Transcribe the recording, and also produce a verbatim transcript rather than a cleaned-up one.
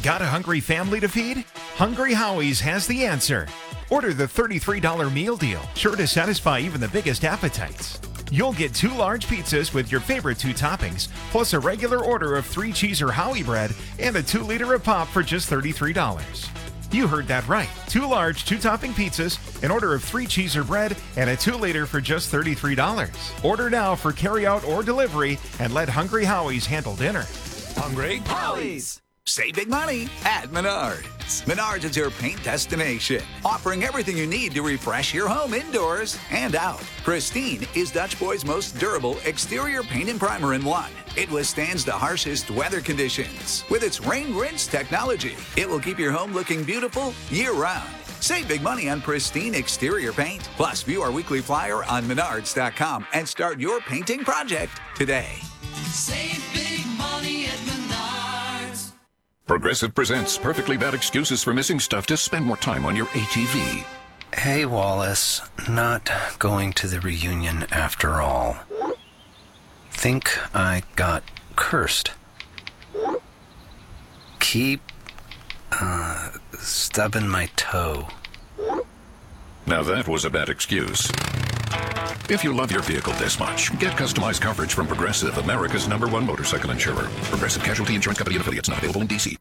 Got a hungry family to feed? Hungry Howie's has the answer. Order the thirty-three dollars meal deal, sure to satisfy even the biggest appetites. You'll get two large pizzas with your favorite two toppings, plus a regular order of three cheese or Howie bread and a two liter of pop for just thirty-three dollars. You heard that right. Two large, two topping pizzas, an order of three cheese or bread, and a two liter for just thirty-three dollars. Order now for carryout or delivery and let Hungry Howie's handle dinner. Hungry Howie's. Save big money at Menards. Menards is your paint destination, offering everything you need to refresh your home indoors and out. Pristine is Dutch Boy's most durable exterior paint and primer in one. It withstands the harshest weather conditions. With its rain rinse technology, it will keep your home looking beautiful year-round. Save big money on Pristine exterior paint. Plus, view our weekly flyer on menards dot com and start your painting project today. Save big money at Menards. Progressive presents Perfectly Bad Excuses for Missing Stuff to Spend More Time on Your A T V. Hey, Wallace. Not going to the reunion after all. Think I got cursed. Keep, uh, stubbing my toe. Now that was a bad excuse. If you love your vehicle this much, get customized coverage from Progressive, America's number one motorcycle insurer. Progressive Casualty Insurance Company and affiliates, not available in D C